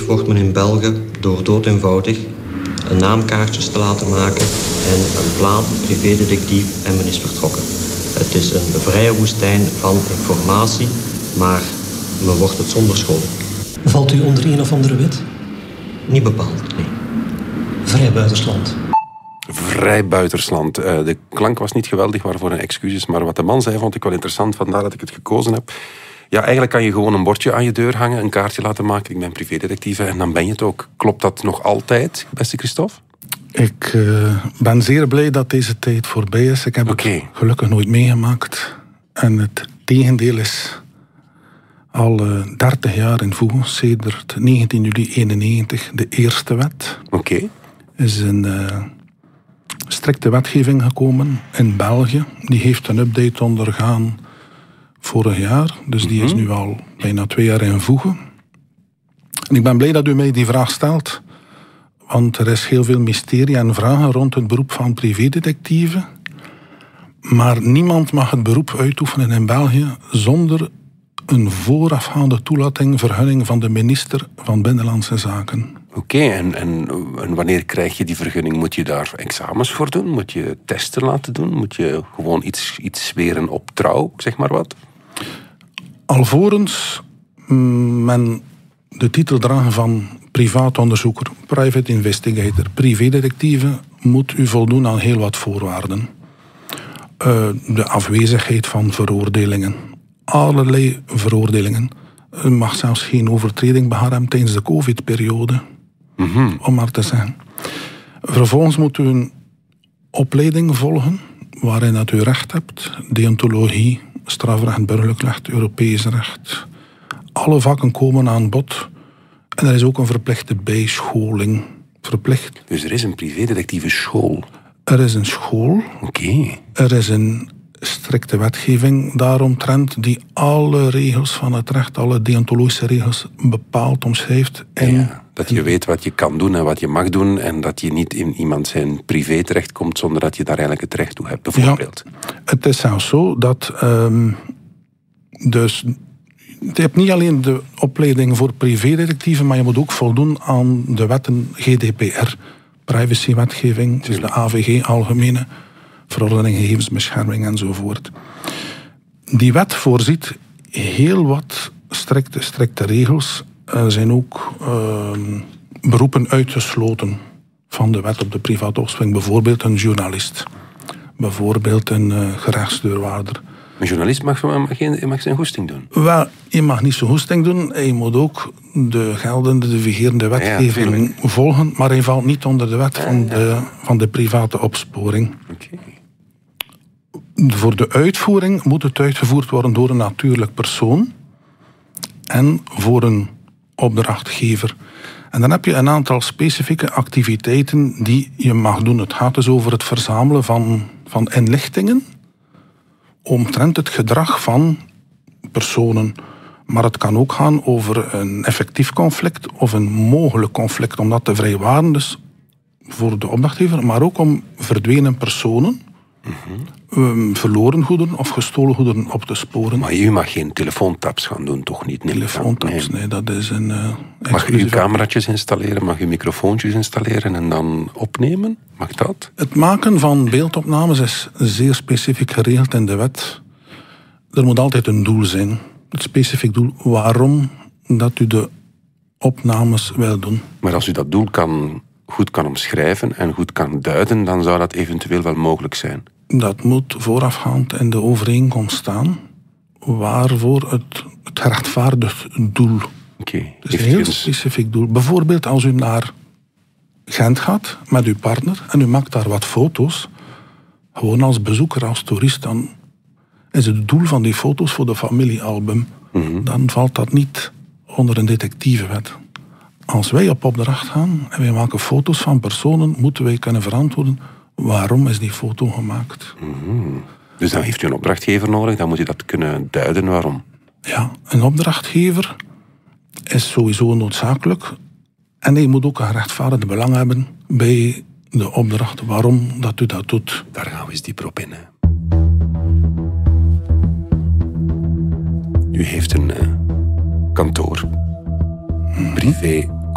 wordt men in België door dood eenvoudig een naamkaartjes te laten maken en een plan, privédetectief en men is vertrokken. Het is een vrije woestijn van informatie, maar men wordt het zonder scholing. Valt u onder een of andere wet? Niet bepaald, nee. Vrij buitensland. Vrij buitensland. De klank was niet geweldig, waarvoor een excuses. Maar wat de man zei, vond ik wel interessant. Vandaar dat ik het gekozen heb. Ja, eigenlijk kan je gewoon een bordje aan je deur hangen, een kaartje laten maken. Ik ben privédetectief en dan ben je het ook. Klopt dat nog altijd, beste Christophe? Ik ben zeer blij dat deze tijd voorbij is. Ik heb het gelukkig nooit meegemaakt. En het tegendeel is al 30 jaar in voegen. Sedert 19 juli 91 de eerste wet. Is een strikte wetgeving gekomen in België. Die heeft een update ondergaan vorig jaar. Dus die is nu al bijna 2 jaar in voegen. En ik ben blij dat u mij die vraag stelt. Want er is heel veel mysterie en vragen rond het beroep van privédetectieven. Maar niemand mag het beroep uitoefenen in België zonder een voorafgaande toelating, vergunning van de minister van Binnenlandse Zaken. En wanneer krijg je die vergunning? Moet je daar examens voor doen? Moet je testen laten doen? Moet je gewoon iets zweren op trouw, zeg maar wat? Alvorens men de titel dragen van privaat onderzoeker, private investigator, privédetectieve, moet u voldoen aan heel wat voorwaarden. De afwezigheid van veroordelingen. Allerlei veroordelingen. U mag zelfs geen overtreding begaan hebben tijdens de COVID-periode. Om maar te zeggen. Vervolgens moet u een opleiding volgen waarin dat u recht hebt. Deontologie, strafrecht, burgerlijk recht, Europees recht. Alle vakken komen aan bod. En er is ook een verplichte bijscholing. Verplicht. Dus er is een privédetectieve school? Er is een school. Er is een strikte wetgeving daaromtrent die alle regels van het recht, alle deontologische regels bepaalt, omschrijft. Dat je weet wat je kan doen en wat je mag doen en dat je niet in iemand zijn privé terechtkomt zonder dat je daar eigenlijk het recht toe hebt, bijvoorbeeld. Ja, het is zelfs zo dat dus je hebt niet alleen de opleiding voor privédetectieven, maar je moet ook voldoen aan de wetten GDPR, privacywetgeving, dus de AVG, Algemene Verordening Gegevensbescherming enzovoort. Die wet voorziet heel wat strikte regels. Er zijn ook beroepen uitgesloten van de wet op de private opsporing. Bijvoorbeeld een journalist. Bijvoorbeeld een gerechtsdeurwaarder. Een journalist mag zijn goesting doen? Wel, je mag niet zijn goesting doen. Je moet ook de geldende, de vigerende wetgeving volgen. Maar hij valt niet onder de wet van de private opsporing. Voor de uitvoering moet het uitgevoerd worden door een natuurlijk persoon. En voor een opdrachtgever. En dan heb je een aantal specifieke activiteiten die je mag doen. Het gaat dus over het verzamelen van inlichtingen omtrent het gedrag van personen. Maar het kan ook gaan over een effectief conflict of een mogelijk conflict, om dat te vrijwaren, dus voor de opdrachtgever, maar ook om verdwenen personen, verloren goederen of gestolen goederen op te sporen. Maar u mag geen telefoontaps gaan doen, toch niet? Telefoontaps, nee, dat is een... Mag u cameraatjes installeren, mag u microfoontjes installeren en dan opnemen? Mag dat? Het maken van beeldopnames is zeer specifiek geregeld in de wet. Er moet altijd een doel zijn. Het specifiek doel waarom dat u de opnames wil doen. Maar als u dat doel goed kan omschrijven en goed kan duiden, dan zou dat eventueel wel mogelijk zijn. Dat moet voorafgaand in de overeenkomst staan waarvoor het gerechtvaardigd doel. Dus een heel specifiek doel. Bijvoorbeeld als u naar Gent gaat met uw partner en u maakt daar wat foto's, gewoon als bezoeker, als toerist, dan is het doel van die foto's voor de familiealbum. Dan valt dat niet onder een detectivewet. Als wij op opdracht gaan en wij maken foto's van personen, moeten wij kunnen verantwoorden waarom is die foto gemaakt. Dus dan heeft u een opdrachtgever nodig, dan moet u dat kunnen duiden waarom. Ja, een opdrachtgever is sowieso noodzakelijk. En hij moet ook een gerechtvaardigd belang hebben bij de opdracht waarom dat u dat doet. Daar gaan we eens dieper op in. U heeft een kantoor. Privé